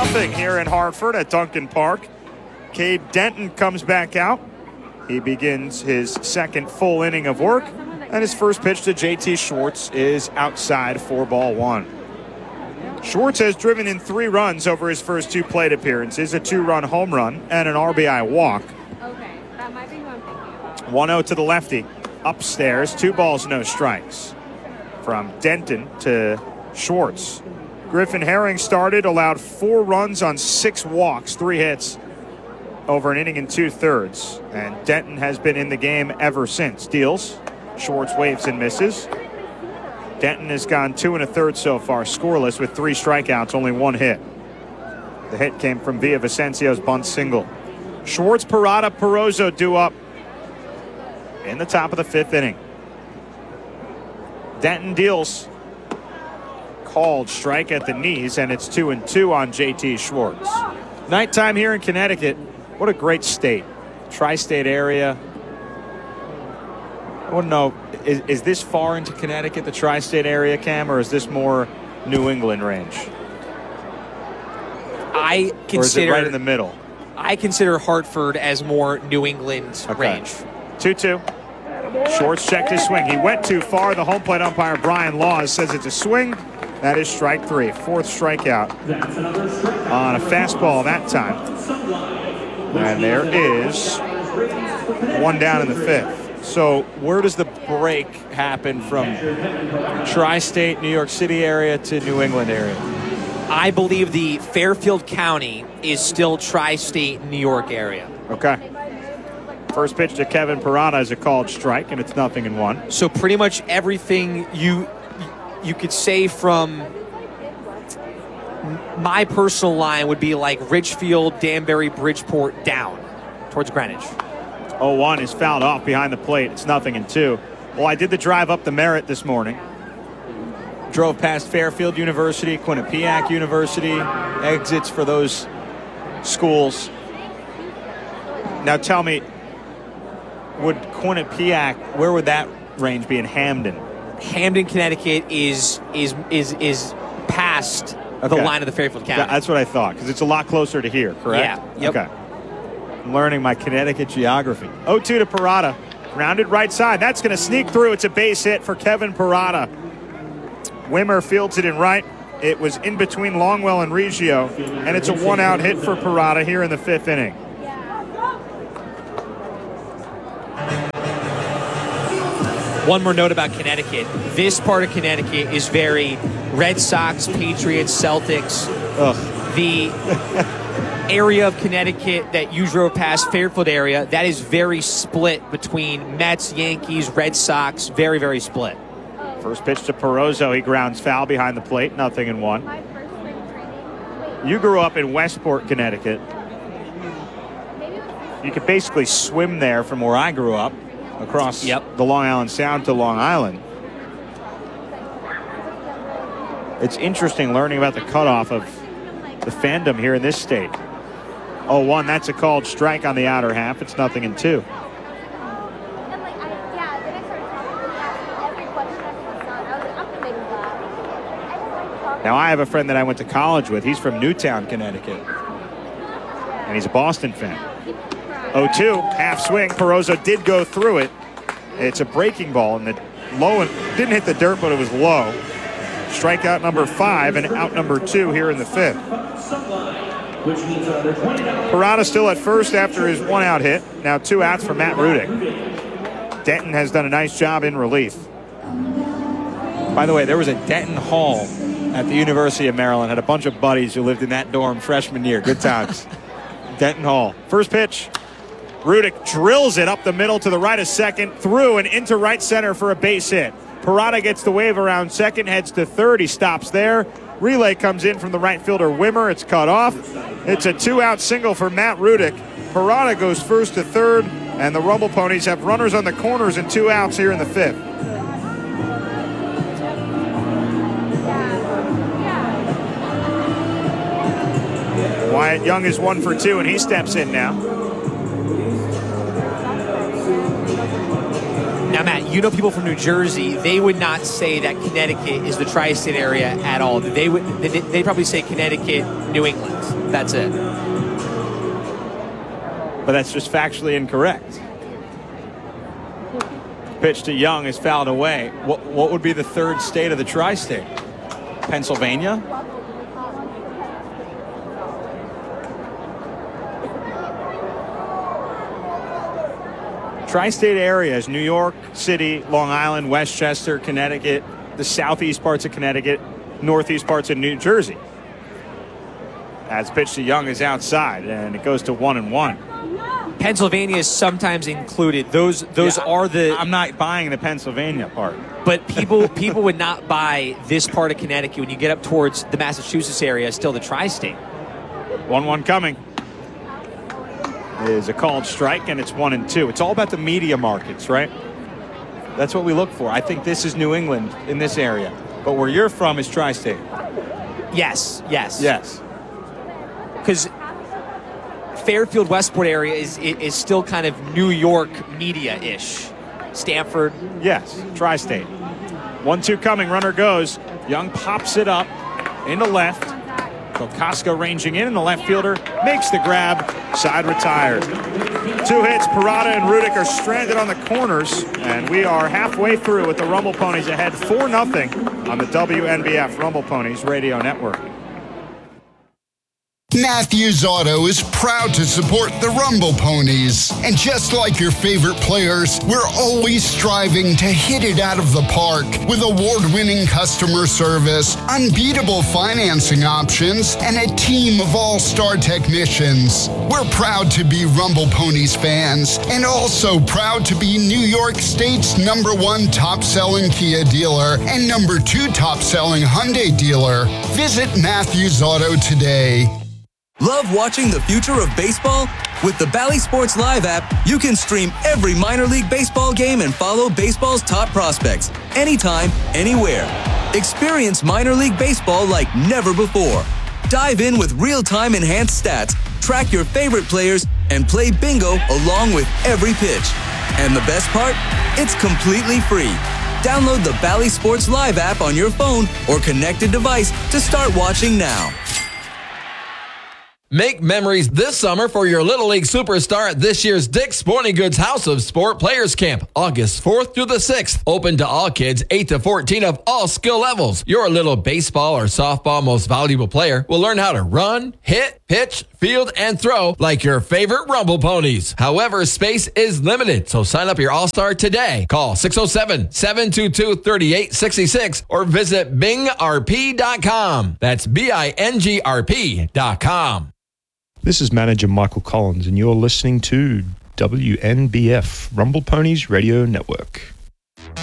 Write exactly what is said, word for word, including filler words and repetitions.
nothing here in Hartford at Duncan Park. Cade Denton comes back out. He begins his second full inning of work, and his first pitch to J T Schwartz is outside for ball one. Schwartz has driven in three runs over his first two plate appearances, a two-run home run and an R B I walk. Okay, that might be what I'm thinking about. one oh to the lefty. Upstairs, two balls, no strikes. From Denton to Schwartz. Griffin Herring started, allowed four runs on six walks, three hits over an inning and two-thirds. And Denton has been in the game ever since. Deals. Schwartz waves and misses. Denton has gone two and a third so far, scoreless with three strikeouts, only one hit. The hit came from Villavicencio's bunt single. Schwartz, Parada, Porozo due up in the top of the fifth inning. Denton deals. Called strike at the knees, and it's two and two on J T Schwartz. Nighttime here in Connecticut. What a great state. Tri-state area. I want to know, is, is this far into Connecticut, the tri-state area, Cam, or is this more New England range? I consider, or is it right in the middle? I consider Hartford as more New England okay. range. two two. Schwartz checked his swing. He went too far. The home plate umpire, Brian Laws, says it's a swing. That is strike three. Fourth strikeout on a fastball that time. And there is one down in the fifth. So where does the break happen from tri-state New York City area to New England area? I believe the Fairfield County is still tri-state New York area. Okay. First pitch to Kevin Parada is a called strike, and it's nothing in one. So pretty much everything you you could say from my personal line would be like Richfield, Danbury, Bridgeport down towards Greenwich. oh one is fouled off behind the plate. It's nothing in two. Well, I did the drive up the Merritt this morning. Drove past Fairfield University, Quinnipiac University, exits for those schools. Now tell me, would Quinnipiac, where would that range be in Hamden? Hamden, Connecticut is is is is past okay. the line of the Fairfield County. That's what I thought, because it's a lot closer to here, correct? Yeah. Yep. Okay. I'm learning my Connecticut geography. oh two to Parada. Rounded right side. That's going to sneak through. It's a base hit for Kevin Parada. Wimmer fields it in right. It was in between Longwell and Reggio, and it's a one-out hit for Parada here in the fifth inning. One more note about Connecticut. This part of Connecticut is very Red Sox, Patriots, Celtics. Ugh. The area of Connecticut that you drove past, Fairfield area, that is very split between Mets, Yankees, Red Sox. Very, very split. First pitch to Porozo. He grounds foul behind the plate. Nothing in one. You grew up in Westport, Connecticut. You could basically swim there from where I grew up, across yep. the Long Island Sound to Long Island. It's interesting learning about the cutoff of the fandom here in this state. oh one, that's a called strike on the outer half. It's nothing in two. Now, I have a friend that I went to college with. He's from Newtown, Connecticut. And he's a Boston fan. oh two, half swing. Porozo did go through it. It's a breaking ball, and the low and didn't hit the dirt, but it was low. Strikeout number five and out number two here in the fifth. Parada still at first after his one-out hit. Now two outs for Matt Rudick. Denton has done a nice job in relief. By the way, there was a Denton Hall at the University of Maryland. Had a bunch of buddies who lived in that dorm freshman year. Good times. Denton Hall. First pitch. Rudick drills it up the middle to the right of second, through and into right center for a base hit. Parada gets the wave around second, heads to third. He stops there. Relay comes in from the right fielder, Wimmer. It's cut off. It's a two-out single for Matt Rudick. Parada goes first to third, and the Rumble Ponies have runners on the corners and two outs here in the fifth. Wyatt Young is one for two, and he steps in now. Now, Matt, you know people from New Jersey, they would not say that Connecticut is the tri-state area at all. They would they they'd probably say Connecticut, New England. That's it. But that's just factually incorrect. Pitch to Young is fouled away. What what would be the third state of the tri-state? Pennsylvania? Tri-state areas, New York City, Long Island, Westchester, Connecticut, the southeast parts of Connecticut, northeast parts of New Jersey. As pitch to Young is outside, and it goes to one and one. Pennsylvania is sometimes included. Those those Yeah, are the. I'm not buying the Pennsylvania part. But people people would not buy this part of Connecticut when you get up towards the Massachusetts area, still the tri-state. one one coming. Is a called strike, and it's one and two. It's all about the media markets, right? That's what we look for. I think this is New England in this area. But where you're from is tri-state. Yes, yes. Yes. Because Fairfield, Westport area is is still kind of New York media-ish. Stanford. Yes, tri-state. one two coming, runner goes. Young pops it up into left. Kokoska ranging in, and the left fielder makes the grab. Side retired. Two hits. Parada and Rudick are stranded on the corners, and we are halfway through with the Rumble Ponies ahead four nothing on the W N B F Rumble Ponies Radio Network. Matthews Auto is proud to support the Rumble Ponies. And just like your favorite players, we're always striving to hit it out of the park with award-winning customer service, unbeatable financing options, and a team of all-star technicians. We're proud to be Rumble Ponies fans and also proud to be New York State's number one top-selling Kia dealer and number two top-selling Hyundai dealer. Visit Matthews Auto today. Love watching the future of baseball? With the Bally Sports Live app, you can stream every minor league baseball game and follow baseball's top prospects anytime, anywhere. Experience minor league baseball like never before. Dive in with real-time enhanced stats, track your favorite players, and play bingo along with every pitch. And the best part? It's completely free. Download the Bally Sports Live app on your phone or connected device to start watching now. Make memories this summer for your Little League superstar at this year's Dick's Sporting Goods House of Sport Players Camp, August fourth through the sixth. Open to all kids eight to fourteen of all skill levels. Your little baseball or softball most valuable player will learn how to run, hit, pitch, field, and throw like your favorite Rumble Ponies. However, space is limited, so sign up your All-Star today. Call six oh seven, seven two two, three eight six six or visit bing r p dot com. That's B I N G R P dot com. This is manager Michael Collins, and you're listening to W N B F, Rumble Ponies Radio Network.